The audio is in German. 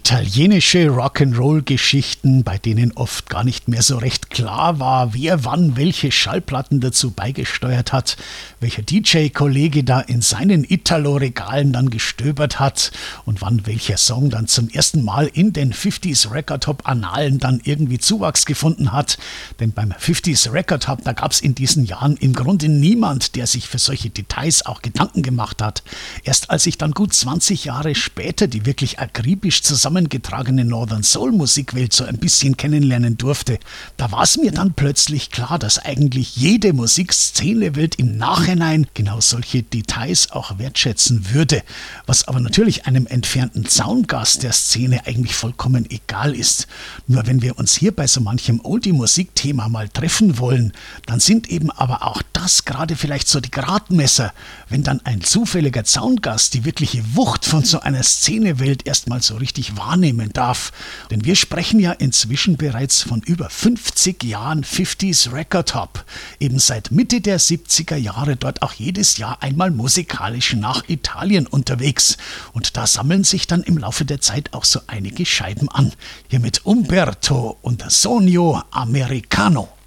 Italienische Rock'n'Roll-Geschichten, bei denen oft gar nicht mehr so recht klar war, wer wann welche Schallplatten dazu beigesteuert hat, welcher DJ-Kollege da in seinen Italo-Regalen dann gestöbert hat und wann welcher Song dann zum ersten Mal in den 50s Record Hop-Annalen dann irgendwie Zuwachs gefunden hat. Denn beim 50s Record Hop, da gab es in diesen Jahren im Grunde niemand, der sich für solche Details auch Gedanken gemacht hat. Erst als ich dann gut 20 Jahre später die wirklich akribisch zusammengetragene Northern Soul Musikwelt so ein bisschen kennenlernen durfte, da war es mir dann plötzlich klar, dass eigentlich jede Musikszenewelt im Nachhinein genau solche Details auch wertschätzen würde, was aber natürlich einem entfernten Zaungast der Szene eigentlich vollkommen egal ist. Nur wenn wir uns hier bei so manchem Oldie-Musikthema mal treffen wollen, dann sind eben aber auch das gerade vielleicht so die Gradmesser, wenn dann ein zufälliger Zaungast die wirkliche Wucht von so einer Szenewelt erstmal so richtig wahrnehmen darf. Denn wir sprechen ja inzwischen bereits von über 50 Jahren 50s Record Hop. Eben seit Mitte der 70er Jahre dort auch jedes Jahr einmal musikalisch nach Italien unterwegs. Und da sammeln sich dann im Laufe der Zeit auch so einige Scheiben an. Hier mit Umberto und Sogno Americano.